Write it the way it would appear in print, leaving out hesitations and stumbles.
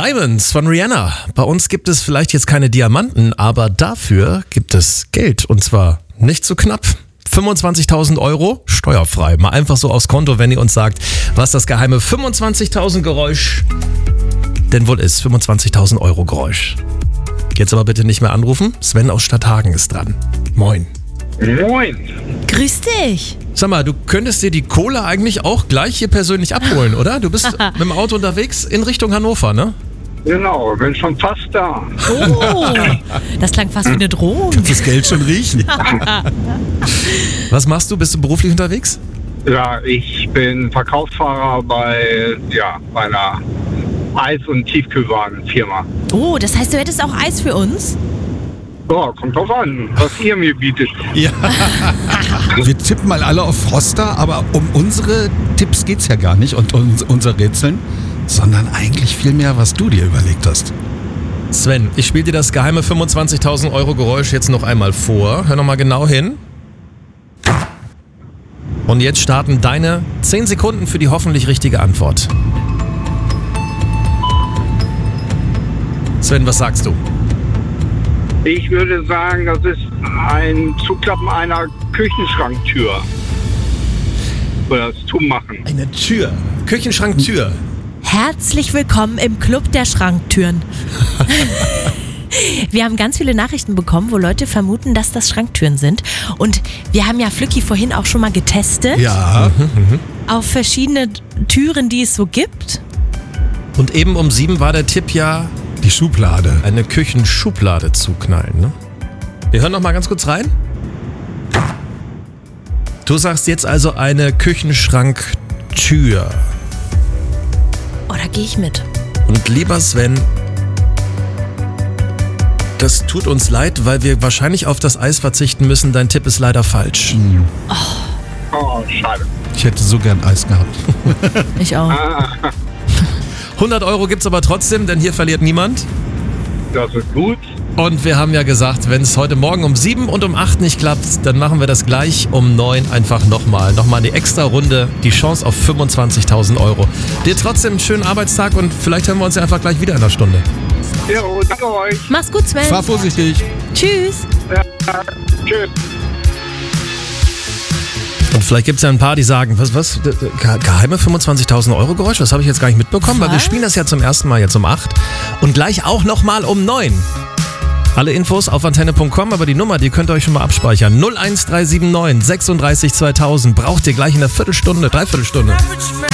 Diamonds von Rihanna. Bei uns gibt es vielleicht jetzt keine Diamanten, aber dafür gibt es Geld. Und zwar nicht zu knapp. 25.000 Euro, steuerfrei. Mal einfach so aufs Konto, wenn ihr uns sagt, was das geheime 25.000 Geräusch denn wohl ist. 25.000 Euro Geräusch. Jetzt aber bitte nicht mehr anrufen. Sven aus Stadthagen ist dran. Moin. Moin. Grüß dich. Sag mal, du könntest dir die Kohle eigentlich auch gleich hier persönlich abholen, oder? Du bist mit dem Auto unterwegs in Richtung Hannover, ne? Genau, bin schon fast da. Oh, das klang fast wie eine Drohung. Kannst das Geld schon riechen? Was machst du? Bist du beruflich unterwegs? Ja, ich bin Verkaufsfahrer bei einer Eis- und Tiefkühlwarenfirma. Oh, das heißt, du hättest auch Eis für uns? Ja, kommt drauf an, was ihr mir bietet. Ja. Wir tippen mal alle auf Froster, aber um unsere Tipps geht's ja gar nicht und unser Rätseln, sondern eigentlich viel mehr, was du dir überlegt hast. Sven, ich spiele dir das geheime 25.000 Euro Geräusch jetzt noch einmal vor. Hör noch mal genau hin. Und jetzt starten deine 10 Sekunden für die hoffentlich richtige Antwort. Sven, was sagst du? Ich würde sagen, das ist ein Zuklappen einer Küchenschranktür. Oder das Zumachen. Eine Tür. Küchenschranktür. Herzlich willkommen im Club der Schranktüren. Wir haben ganz viele Nachrichten bekommen, wo Leute vermuten, dass das Schranktüren sind. Und wir haben ja Flücki vorhin auch schon mal getestet. Ja. Auf verschiedene Türen, die es so gibt. Und eben um 7 war der Tipp ja, Die Schublade. eine Küchenschublade zuknallen. Ne? Wir hören noch mal ganz kurz rein. Du sagst jetzt also eine Küchenschranktür. Oh, da gehe ich mit. Und lieber Sven, das tut uns leid, weil wir wahrscheinlich auf das Eis verzichten müssen. Dein Tipp ist leider falsch. Oh, schade. Ich hätte so gern Eis gehabt. Ich auch. 100 Euro gibt's aber trotzdem, denn hier verliert niemand. Das ist gut. Und wir haben ja gesagt, wenn es heute Morgen um 7 und um 8 nicht klappt, dann machen wir das gleich um 9 einfach nochmal. Nochmal eine extra Runde, die Chance auf 25.000 Euro. Dir trotzdem einen schönen Arbeitstag und vielleicht hören wir uns ja einfach gleich wieder in einer Stunde. Jo, danke euch. Mach's gut, Sven. Fahr vorsichtig. Tschüss. Ja, tschüss. Und vielleicht gibt es ja ein paar, die sagen, was, geheime 25.000 Euro Geräusch? Das habe ich jetzt gar nicht mitbekommen, weil wir spielen das ja zum ersten Mal jetzt um 8 und gleich auch nochmal um 9. Alle Infos auf antenne.com, aber die Nummer, die könnt ihr euch schon mal abspeichern. 01379 36 2000 braucht ihr gleich in einer Dreiviertelstunde.